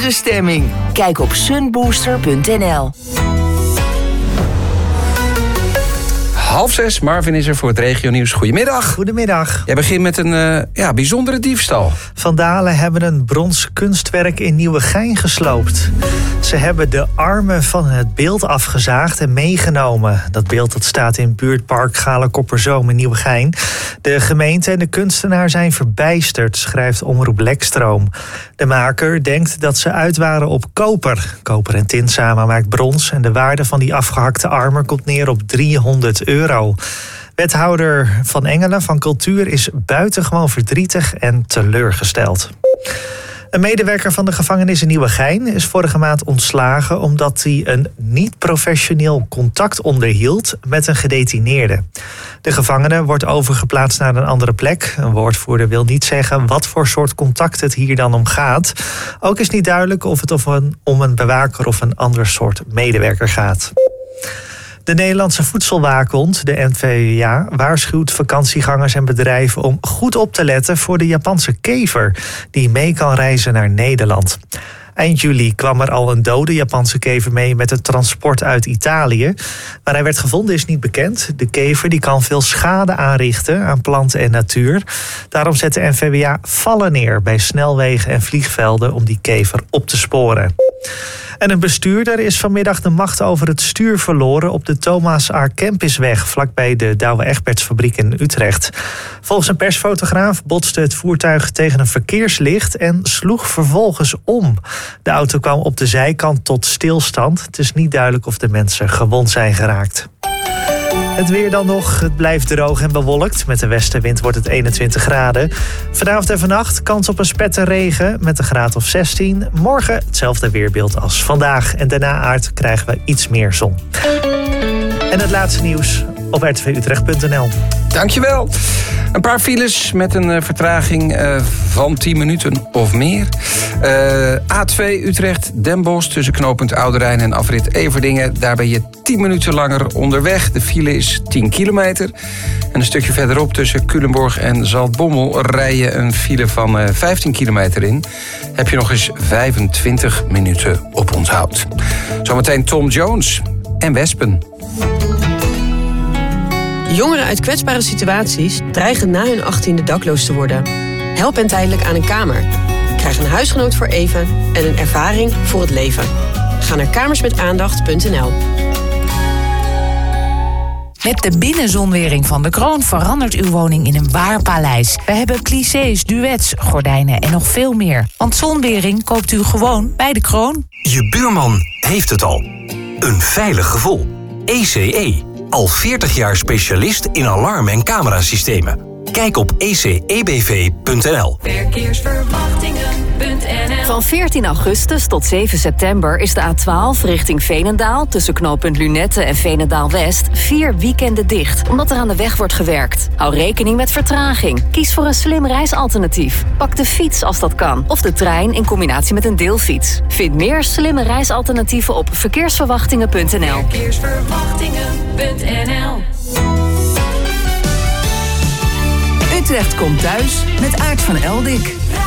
betere stemming. Kijk op sunbooster.nl. 5:30, Marvin is er voor het regionieuws. Goedemiddag. Goedemiddag. Jij begint met een bijzondere diefstal. Vandalen hebben een brons kunstwerk in Nieuwegein gesloopt. Ze hebben de armen van het beeld afgezaagd en meegenomen. Dat beeld dat staat in buurtpark Galenkopperzoom in Nieuwegein. De gemeente en de kunstenaar zijn verbijsterd, schrijft Omroep Lekstroom. De maker denkt dat ze uit waren op koper. Koper en tint samen maakt brons en de waarde van die afgehakte armen komt neer op €300. Wethouder Van Engelen van Cultuur is buitengewoon verdrietig en teleurgesteld. Een medewerker van de gevangenis in Nieuwegein is vorige maand ontslagen omdat hij een niet-professioneel contact onderhield met een gedetineerde. De gevangene wordt overgeplaatst naar een andere plek. Een woordvoerder wil niet zeggen wat voor soort contact het hier dan om gaat. Ook is niet duidelijk of het om een bewaker of een ander soort medewerker gaat. De Nederlandse Voedselwaakhond, de NVWA, waarschuwt vakantiegangers en bedrijven om goed op te letten voor de Japanse kever die mee kan reizen naar Nederland. Eind juli kwam er al een dode Japanse kever mee met het transport uit Italië. Waar hij werd gevonden is niet bekend. De kever die kan veel schade aanrichten aan planten en natuur. Daarom zet de NVWA vallen neer bij snelwegen en vliegvelden om die kever op te sporen. En een bestuurder is vanmiddag de macht over het stuur verloren op de Thomas A. Kempisweg, vlakbij de Douwe Egbertsfabriek in Utrecht. Volgens een persfotograaf botste het voertuig tegen een verkeerslicht en sloeg vervolgens om. De auto kwam op de zijkant tot stilstand. Het is niet duidelijk of de mensen gewond zijn geraakt. Het weer dan nog. Het blijft droog en bewolkt. Met de westenwind wordt het 21 graden. Vanavond en vannacht kans op een spetter regen met een graad of 16. Morgen hetzelfde weerbeeld als vandaag. En daarna krijgen we iets meer zon. En het laatste nieuws op rtvutrecht.nl. Dankjewel. Een paar files met een vertraging van 10 minuten of meer. A2 Utrecht, Den Bosch tussen knooppunt Oude Rijn en afrit Everdingen. Daar ben je 10 minuten langer onderweg. De file is 10 kilometer. En een stukje verderop tussen Culemborg en Zaltbommel rij je een file van 15 kilometer in. Heb je nog eens 25 minuten op onthoud. Zometeen Tom Jones en Wespen. Jongeren uit kwetsbare situaties dreigen na hun 18e dakloos te worden. Help hen tijdelijk aan een kamer. Krijg een huisgenoot voor even en een ervaring voor het leven. Ga naar kamersmetaandacht.nl. Met de binnenzonwering van de Kroon verandert uw woning in een waar paleis. We hebben clichés, duets, gordijnen en nog veel meer. Want zonwering koopt u gewoon bij de Kroon. Je buurman heeft het al. Een veilig gevoel. ECE. Al 40 jaar specialist in alarm- en camerasystemen. Kijk op ecebv.nl. Verkeersverwachtingen.nl. Van 14 augustus tot 7 september is de A12 richting Veenendaal tussen knooppunt Lunette en Veenendaal-West 4 weekenden dicht, omdat er aan de weg wordt gewerkt. Hou rekening met vertraging. Kies voor een slim reisalternatief. Pak de fiets als dat kan, of de trein in combinatie met een deelfiets. Vind meer slimme reisalternatieven op verkeersverwachtingen.nl. Verkeersverwachtingen.nl. Utrecht komt thuis met Aart van Eldik.